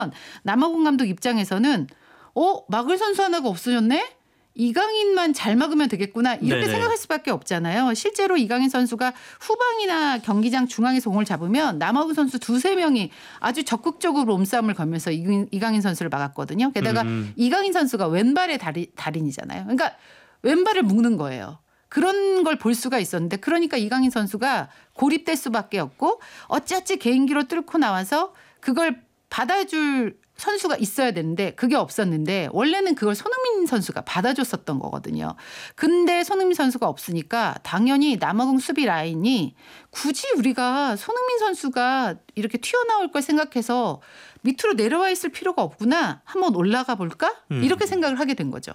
남아공 감독 입장에서는 막을 선수 하나가 없어졌네? 이강인만 잘 막으면 되겠구나 이렇게 네네. 생각할 수밖에 없잖아요. 실제로 이강인 선수가 후방이나 경기장 중앙에서 공을 잡으면 남아공 선수 두세 명이 아주 적극적으로 몸싸움을 걸면서 이강인 선수를 막았거든요. 게다가 이강인 선수가 왼발의 달인이잖아요. 그러니까 왼발을 묶는 거예요. 그런 걸 볼 수가 있었는데 그러니까 이강인 선수가 고립될 수밖에 없고 어찌어찌 개인기로 뚫고 나와서 그걸 받아줄 선수가 있어야 되는데 그게 없었는데 원래는 그걸 손흥민 선수가 받아줬었던 거거든요. 근데 손흥민 선수가 없으니까 당연히 남아공 수비 라인이 굳이 우리가 손흥민 선수가 이렇게 튀어나올 걸 생각해서 밑으로 내려와 있을 필요가 없구나. 한번 올라가 볼까? 이렇게 생각을 하게 된 거죠.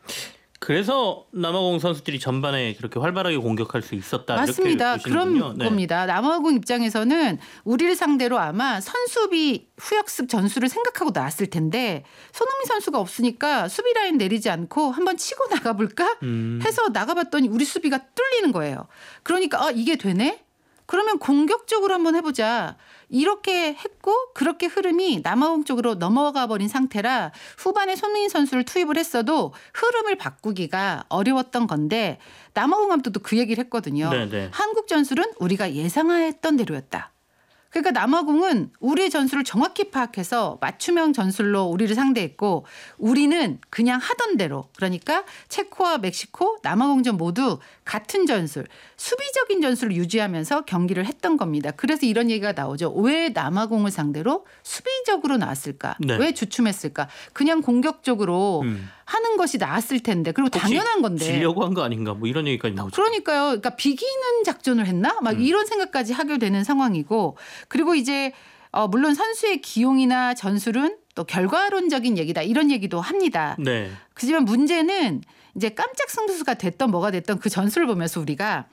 그래서 남아공 선수들이 전반에 그렇게 활발하게 공격할 수 있었다. 맞습니다. 이렇게 보시는군요. 그런 겁니다. 남아공 입장에서는 우리를 상대로 아마 선수비 후역습 전술을 생각하고 나왔을 텐데 손흥민 선수가 없으니까 수비 라인 내리지 않고 한번 치고 나가볼까 해서 나가봤더니 우리 수비가 뚫리는 거예요. 그러니까 이게 되네? 그러면 공격적으로 한번 해보자. 이렇게 했고 그렇게 흐름이 남아공 쪽으로 넘어가 버린 상태라 후반에 손흥민 선수를 투입을 했어도 흐름을 바꾸기가 어려웠던 건데 남아공 감독도 그 얘기를 했거든요. 네네. 한국 전술은 우리가 예상했던 대로였다. 그러니까 남아공은 우리의 전술을 정확히 파악해서 맞춤형 전술로 우리를 상대했고 우리는 그냥 하던 대로 그러니까 체코와 멕시코, 남아공전 모두 같은 전술, 수비적인 전술을 유지하면서 경기를 했던 겁니다. 그래서 이런 얘기가 나오죠. 왜 남아공을 상대로 수비적으로 나왔을까? 네. 왜 주춤했을까? 그냥 공격적으로 하는 것이 나았을 텐데 그리고 당연한 건데. 지려고 한 거 아닌가 뭐 이런 얘기까지 나오죠. 그러니까요. 그러니까 비기는 작전을 했나? 막 이런 생각까지 하게 되는 상황이고 그리고 이제 물론 선수의 기용이나 전술은 또 결과론적인 얘기다 이런 얘기도 합니다. 네. 그렇지만 문제는 이제 깜짝 승부수가 됐던 뭐가 됐던 그 전술을 보면서 우리가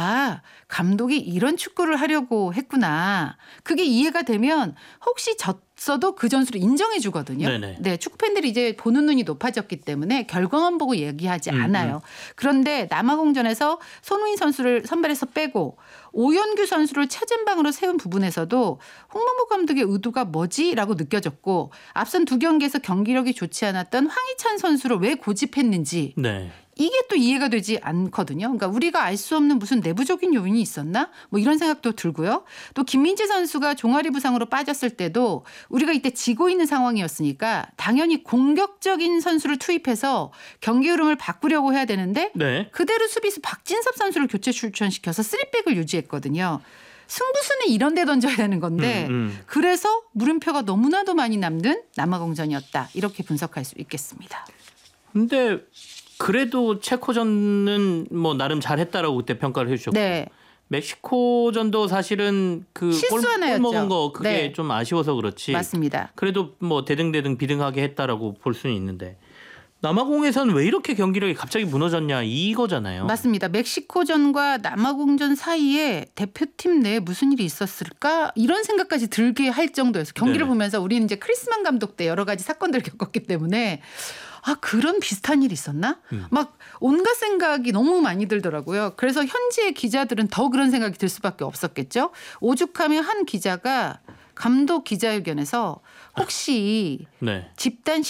감독이 이런 축구를 하려고 했구나. 그게 이해가 되면 혹시 졌어도 그 전술을 인정해 주거든요. 네네. 네, 축구 팬들이 이제 보는 눈이 높아졌기 때문에 결과만 보고 얘기하지 않아요. 그런데 남아공전에서 손흥민 선수를 선발해서 빼고 오연규 선수를 최전방으로 세운 부분에서도 홍명보 감독의 의도가 뭐지라고 느껴졌고 앞선 두 경기에서 경기력이 좋지 않았던 황희찬 선수를 왜 고집했는지 네. 이게 또 이해가 되지 않거든요. 그러니까 우리가 알 수 없는 무슨 내부적인 요인이 있었나? 뭐 이런 생각도 들고요. 또 김민재 선수가 종아리 부상으로 빠졌을 때도 우리가 이때 지고 있는 상황이었으니까 당연히 공격적인 선수를 투입해서 경기 흐름을 바꾸려고 해야 되는데 네. 그대로 수비수 박진섭 선수를 교체 출전시켜서 3백을 유지했거든요. 승부수는 이런 데 던져야 되는 건데 그래서 물음표가 너무나도 많이 남는 남아공전이었다. 이렇게 분석할 수 있겠습니다. 근데 그래도 체코전은 뭐 나름 잘했다라고 그때 평가를 해주셨고 네. 멕시코전도 사실은 그 실수 골 하나였죠. 먹은 거 그게 네. 좀 아쉬워서 그렇지. 맞습니다. 그래도 뭐 대등대등 비등하게 했다라고 볼 수는 있는데 남아공에서는 왜 이렇게 경기력이 갑자기 무너졌냐 이거잖아요. 맞습니다. 멕시코전과 남아공전 사이에 대표팀 내에 무슨 일이 있었을까 이런 생각까지 들게 할 정도였어요. 경기를 네네. 보면서 우리는 이제 크리스만 감독 때 여러 가지 사건들을 겪었기 때문에 그런 비슷한 일이 있었나? 막 온갖 생각이 너무 많이 들더라고요. 그래서 현지의 기자들은 더 그런 생각이 들 수밖에 없었겠죠. 오죽하면 한 기자가 감독 기자회견에서 혹시 네. 집단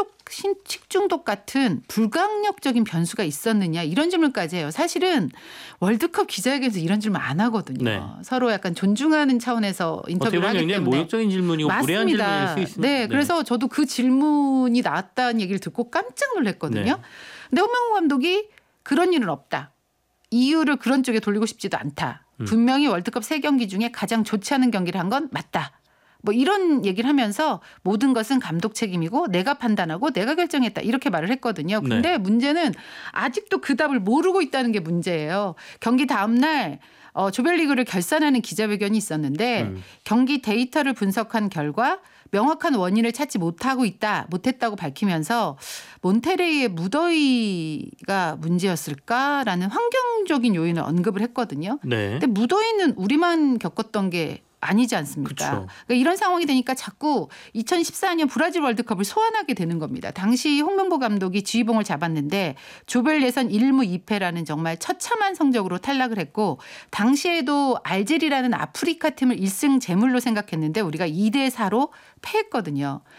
식중독 같은 불강력적인 변수가 있었느냐 이런 질문까지 해요. 사실은 월드컵 기자회견에서 이런 질문 안 하거든요. 네. 서로 약간 존중하는 차원에서 인터뷰를 하기 때문에. 모욕적인 질문이고 무례한 질문일 수 있습니다. 네, 그래서 저도 그 질문이 나왔다는 얘기를 듣고 깜짝 놀랐거든요. 네. 근데 홍명보 감독이 그런 일은 없다. 이유를 그런 쪽에 돌리고 싶지도 않다. 분명히 월드컵 3경기 중에 가장 좋지 않은 경기를 한 건 맞다. 뭐 이런 얘기를 하면서 모든 것은 감독 책임이고 내가 판단하고 내가 결정했다 이렇게 말을 했거든요. 근데 네. 문제는 아직도 그 답을 모르고 있다는 게 문제예요. 경기 다음 날 조별리그를 결산하는 기자회견이 있었는데 경기 데이터를 분석한 결과 명확한 원인을 찾지 못했다고 밝히면서 몬테레이의 무더위가 문제였을까라는 환경적인 요인을 언급을 했거든요. 네. 근데 무더위는 우리만 겪었던 게 아니지 않습니까? 그쵸. 그러니까 이런 상황이 되니까 자꾸 2014년 브라질 월드컵을 소환하게 되는 겁니다. 당시 홍명보 감독이 지휘봉을 잡았는데 조별 예선 1무 2패라는 정말 처참한 성적으로 탈락을 했고 당시에도 알제리라는 아프리카 팀을 1승 제물로 생각했는데 우리가 2대 4로 패했거든요.